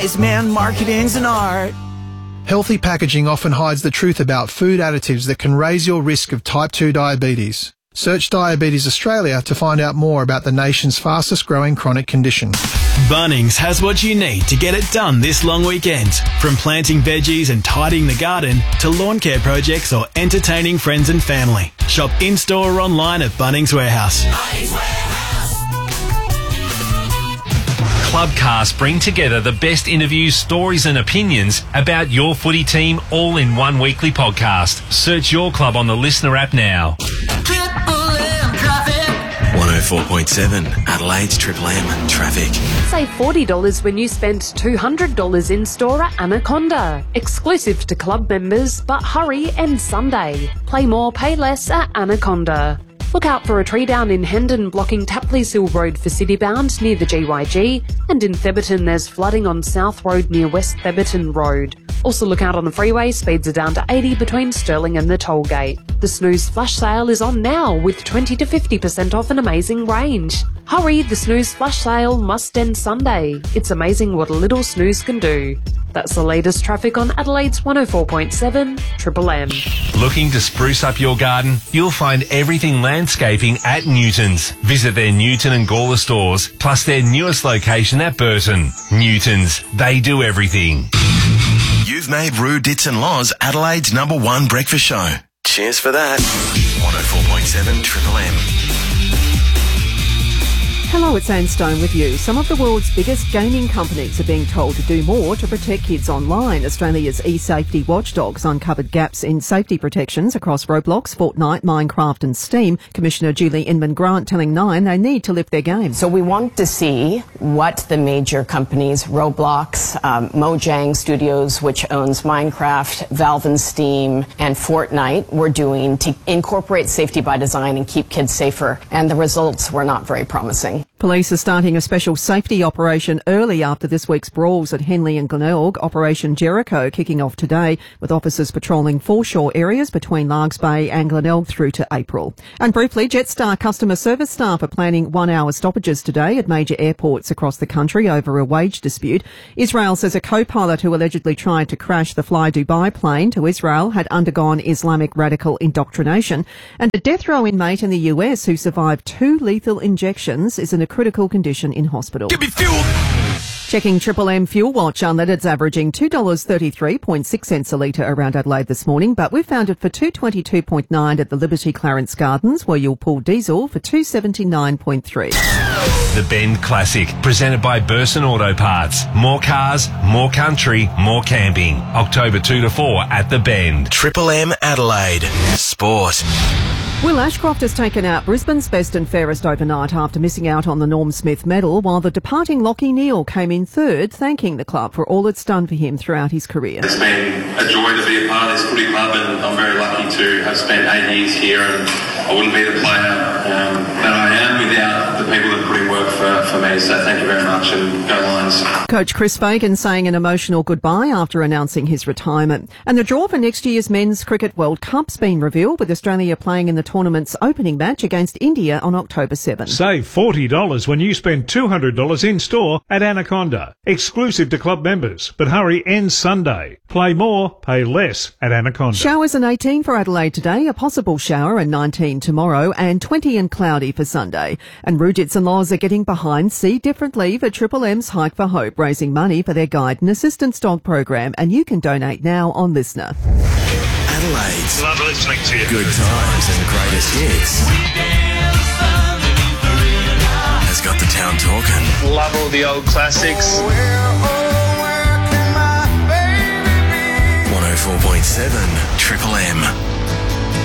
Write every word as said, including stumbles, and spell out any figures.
wise man, marketing's an art. Healthy packaging often hides the truth about food additives that can raise your risk of type two diabetes. Search Diabetes Australia to find out more about the nation's fastest growing chronic condition. Bunnings has what you need to get it done this long weekend. From planting veggies and tidying the garden to lawn care projects or entertaining friends and family. Shop in-store or online at Bunnings Warehouse. Bunnings Warehouse. Clubcast bring together the best interviews, stories and opinions about your footy team all in one weekly podcast. Search your club on the Listener app now. one oh four point seven Adelaide's Triple M Traffic. Save forty dollars when you spend two hundred dollars in-store at Anaconda. Exclusive to club members, but hurry, end Sunday. Play more, pay less at Anaconda. Look out for a tree down in Hendon blocking Tapley's Hill Road for Citybound near the G Y G, and in Theberton there's flooding on South Road near West Theberton Road. Also look out on the freeway, speeds are down to eighty between Stirling and the toll gate. The Snooze flash sale is on now with twenty to fifty percent off an amazing range. Hurry, the Snooze flash sale must end Sunday. It's amazing what a little snooze can do. That's the latest traffic on Adelaide's one oh four point seven Triple M. Looking to spruce up your garden? You'll find everything landscaping at Newton's. Visit their Newton and Gawler stores, plus their newest location at Burton. Newton's, they do everything. You've made Roo Dits and Laws Adelaide's number one breakfast show. Cheers for that. one oh four point seven Triple M. Hello, it's Anne Stone with you. Some of the world's biggest gaming companies are being told to do more to protect kids online. Australia's e-safety watchdogs uncovered gaps in safety protections across Roblox, Fortnite, Minecraft and Steam. Commissioner Julie Inman-Grant telling Nine they need to lift their game. So we want to see what the major companies, Roblox, um, Mojang Studios, which owns Minecraft, Valve and Steam, and Fortnite, were doing to incorporate safety by design and keep kids safer. And the results were not very promising. Police are starting a special safety operation early after this week's brawls at Henley and Glenelg. Operation Jericho kicking off today with officers patrolling foreshore areas between Largs Bay and Glenelg through to April. And briefly, Jetstar customer service staff are planning one-hour stoppages today at major airports across the country over a wage dispute. Israel says a co-pilot who allegedly tried to crash the Fly Dubai plane to Israel had undergone Islamic radical indoctrination. And a death row inmate in the U S who survived two lethal injections is in a critical condition in hospital. Give me fuel! Checking Triple M Fuel Watch, unleaded's averaging two dollars thirty-three point six cents a litre around Adelaide this morning, but we found it for two dollars twenty-two point nine at the Liberty Clarence Gardens, where you'll pull diesel for two dollars seventy-nine point three. The Bend Classic, presented by Burson Auto Parts. More cars, more country, more camping. October two to four at the Bend. Triple M Adelaide. Sport. Will Ashcroft has taken out Brisbane's best and fairest overnight after missing out on the Norm Smith medal, while the departing Lachie Neale came in third, thanking the club for all it's done for him throughout his career. It's been a joy to be a part of this footy club, and I'm very lucky to have spent eight years here, and I wouldn't be the player um, that I am without the people that put in work for, for me, so thank you very much, and go Lions. Coach Chris Fagan saying an emotional goodbye after announcing his retirement. And the draw for next year's Men's Cricket World Cup's been revealed, with Australia playing in the tournament's opening match against India on October seventh. Save forty dollars when you spend two hundred dollars in-store at Anaconda. Exclusive to club members. But hurry, ends Sunday. Play more, pay less at Anaconda. Showers and eighteen for Adelaide today, a possible shower and nineteen tomorrow, and twenty and cloudy for Sunday. And Roo Dits and Laws are getting behind See Differently for Triple M's Hike for Hope, raising money for their guide and assistance dog program, and you can donate now on Listener. Adelaide's Love listening to you. good times and greatest hits has got the town talking. Love all the old classics.